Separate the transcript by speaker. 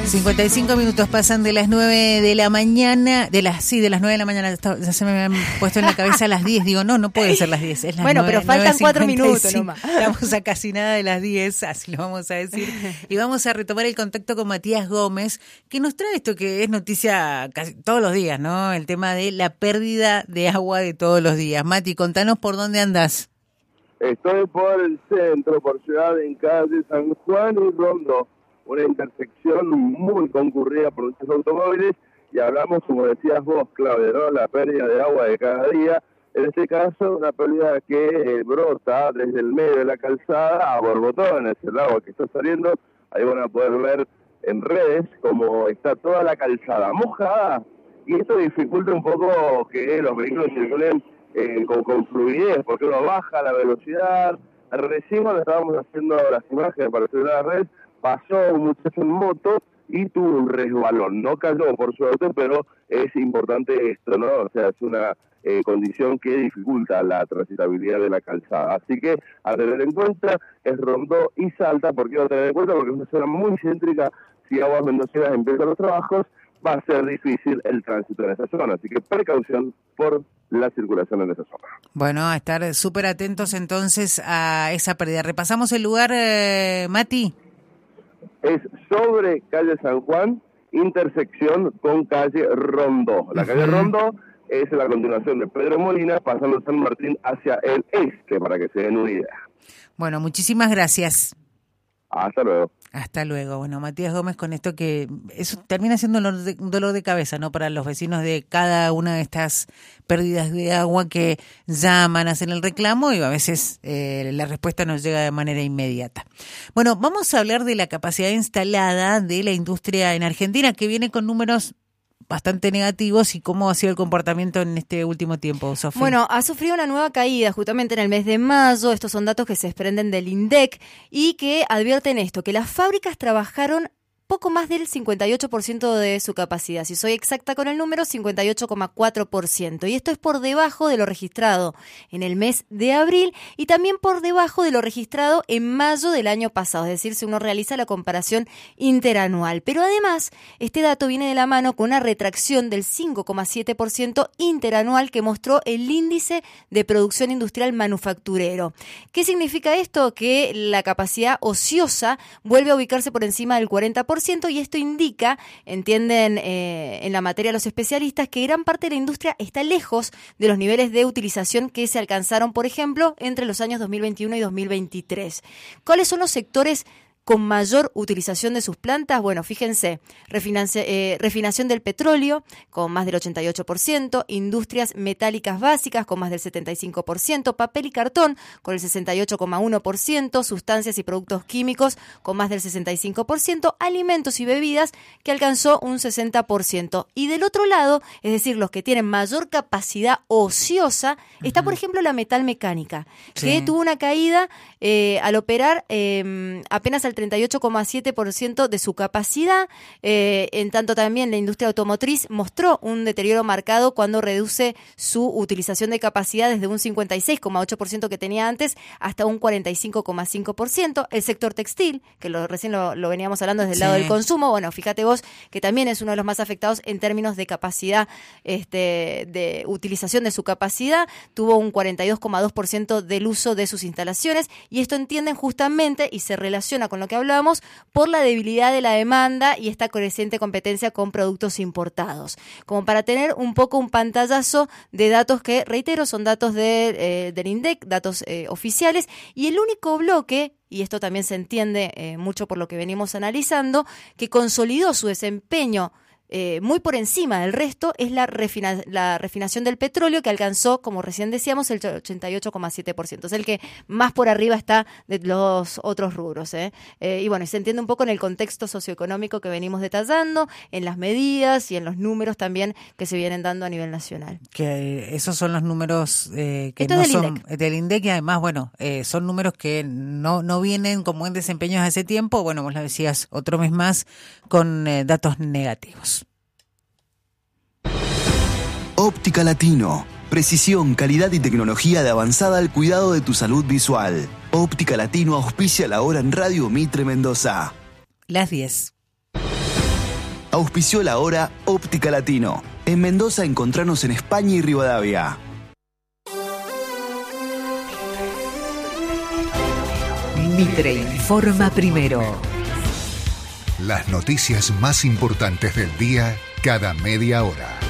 Speaker 1: 55 minutos pasan de las 9 de la mañana, de las 9 de la mañana, ya se me han puesto en la cabeza las 10, digo, no puede ser las 10, es las
Speaker 2: bueno,
Speaker 1: 9,
Speaker 2: pero faltan 4 minutos nomás.
Speaker 1: Estamos a casi nada de las 10, así lo vamos a decir, y vamos a retomar el contacto con Matías Gómez, que nos trae esto que es noticia casi todos los días, ¿no? El tema de la pérdida de agua de todos los días. Mati, contanos por dónde andás.
Speaker 3: Estoy por el centro, por Ciudad, en calle San Juan y Rondó, una intersección muy concurrida por muchos automóviles, y hablamos, como decías vos, Claudia, ¿no? La pérdida de agua de cada día, en este caso una pérdida que brota desde el medio de la calzada a borbotones, el agua que está saliendo, ahí van a poder ver en redes como está toda la calzada mojada, y esto dificulta un poco que los vehículos circulen con fluidez, porque uno baja la velocidad. Recién cuando estábamos haciendo las imágenes para subir a la red, pasó un muchacho en moto y tuvo un resbalón. No cayó, por suerte, pero es importante esto, ¿no? O sea, es una condición que dificulta la transitabilidad de la calzada. Así que a tener en cuenta es Rondó y Salta. ¿Por qué a tener en cuenta? Porque es una zona muy céntrica. Si Aguas Mendocinas empieza los trabajos, va a ser difícil el tránsito en esa zona. Así que precaución por la circulación en esa zona.
Speaker 1: Bueno, a estar súper atentos entonces a esa pérdida. Repasamos el lugar, Mati.
Speaker 3: Es sobre calle San Juan, intersección con calle Rondó. La calle Rondó es la continuación de Pedro Molina, pasando San Martín hacia el este, para que se den una idea.
Speaker 1: Bueno, muchísimas gracias.
Speaker 3: Hasta luego.
Speaker 1: Hasta luego. Bueno, Matías Gómez, con esto que eso termina siendo un dolor de cabeza, ¿no? Para los vecinos de cada una de estas pérdidas de agua que llaman, hacen el reclamo y a veces la respuesta no llega de manera inmediata. Bueno, vamos a hablar de la capacidad instalada de la industria en Argentina, que viene con números bastante negativos, y cómo ha sido el comportamiento en este último tiempo, Sofía.
Speaker 2: Bueno, ha sufrido una nueva caída justamente en el mes de mayo. Estos son datos que se desprenden del INDEC y que advierten esto, que las fábricas trabajaron poco más del 58% de su capacidad. Si soy exacta con el número, 58,4%. Y esto es por debajo de lo registrado en el mes de abril y también por debajo de lo registrado en mayo del año pasado. Es decir, si uno realiza la comparación interanual. Pero además, este dato viene de la mano con una retracción del 5,7% interanual que mostró el índice de producción industrial manufacturero. ¿Qué significa esto? Que la capacidad ociosa vuelve a ubicarse por encima del 40%. Y esto indica, entienden en la materia los especialistas, que gran parte de la industria está lejos de los niveles de utilización que se alcanzaron, por ejemplo, entre los años 2021 y 2023. ¿Cuáles son los sectores con mayor utilización de sus plantas? Bueno, fíjense, refinación del petróleo con más del 88%, industrias metálicas básicas con más del 75%, papel y cartón con el 68,1%, sustancias y productos químicos con más del 65%, alimentos y bebidas que alcanzó un 60%. Y del otro lado, es decir, los que tienen mayor capacidad ociosa, está por ejemplo la metalmecánica, que tuvo una caída al operar apenas al 38,7% de su capacidad. En tanto también la industria automotriz mostró un deterioro marcado cuando reduce su utilización de capacidad desde un 56,8% que tenía antes hasta un 45,5%. El sector textil, que recién lo veníamos hablando desde el lado del consumo, bueno, fíjate vos que también es uno de los más afectados en términos de capacidad, de utilización de su capacidad, tuvo un 42,2% del uso de sus instalaciones, y esto entienden justamente y se relaciona con lo que hablábamos por la debilidad de la demanda y esta creciente competencia con productos importados. Como para tener un poco un pantallazo de datos que, reitero, son datos del INDEC, datos oficiales, y el único bloque, y esto también se entiende mucho por lo que venimos analizando, que consolidó su desempeño muy por encima del resto, es la refinación del petróleo, que alcanzó, como recién decíamos, el 88,7%. Es el que más por arriba está de los otros rubros. Y bueno, se entiende un poco en el contexto socioeconómico que venimos detallando, en las medidas y en los números también que se vienen dando a nivel nacional.
Speaker 1: Que esos son los números que no son del INDEC, y además, bueno, son números que no vienen con buen desempeño desde hace tiempo. Bueno, vos lo decías, otro mes más con datos negativos.
Speaker 4: Óptica Latino. Precisión, calidad y tecnología de avanzada al cuidado de tu salud visual. Óptica Latino auspicia la hora en Radio Mitre Mendoza.
Speaker 1: Las 10.
Speaker 4: Auspició la hora Óptica Latino. En Mendoza encontranos en España y Rivadavia.
Speaker 5: Mitre informa primero.
Speaker 6: Las noticias más importantes del día cada media hora.